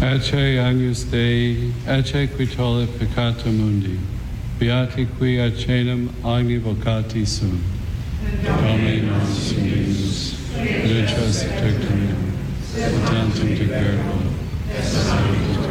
Ecce Agnus Dei, ecce qui tollit peccata mundi, beati qui acenum agni vocati sunt. Domine nos Dominus, Lucia Sanctum, tantum de Virgo,